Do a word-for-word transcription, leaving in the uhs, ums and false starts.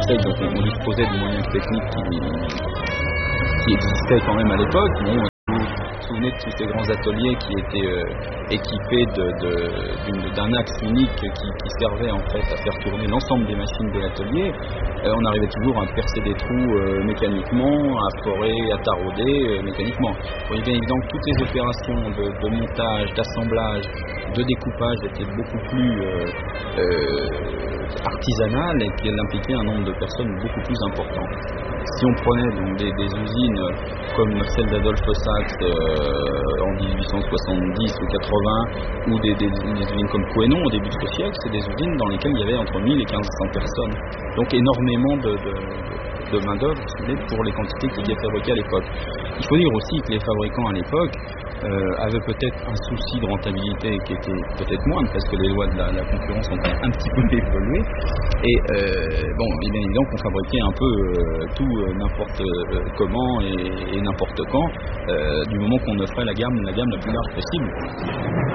Marseille, donc on, on disposait de moyens techniques qui, qui existaient quand même à l'époque. Bon, vous vous souvenez de tous ces grands ateliers qui étaient euh, équipés de, de, d'une, d'un axe unique qui, qui servait en fait à faire tourner l'ensemble des machines de l'atelier. Euh, on arrivait toujours à percer des trous euh, mécaniquement, à forer, à tarauder euh, mécaniquement. Bon, il est bien évident que toutes les opérations de, de montage, d'assemblage, de découpage étaient beaucoup plus euh, euh, artisanales et qu'elles impliquaient un nombre de personnes beaucoup plus important. Si on prenait donc des, des usines comme celle d'Adolphe Sax euh, en dix-huit cent soixante-dix ou quatre-vingts, ou des, des, des usines comme Coenon au début de ce siècle, c'est des usines dans lesquelles il y avait entre mille et quinze cents personnes. Donc énormément de, de, de main-d'œuvre pour les quantités qui étaient fabriquées à l'époque. Il faut dire aussi que les fabricants à l'époque euh, avaient peut-être un souci de rentabilité qui était peut-être moindre parce que les lois de la, la concurrence ont un petit peu évolué. Et euh, bon, il est bien évident qu'on fabriquait un peu euh, tout euh, n'importe euh, comment et, et n'importe quand, euh, du moment qu'on offrait la gamme, la gamme la plus large possible.